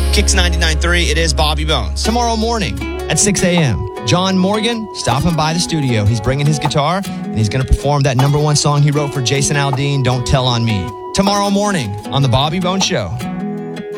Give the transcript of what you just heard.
Kicks 99.3, it is Bobby Bones. Tomorrow morning at 6 a.m., John Morgan stopping by the studio. He's bringing his guitar, and he's going to perform that number one song he wrote for Jason Aldean, Don't Tell on Me. Tomorrow morning on The Bobby Bones Show.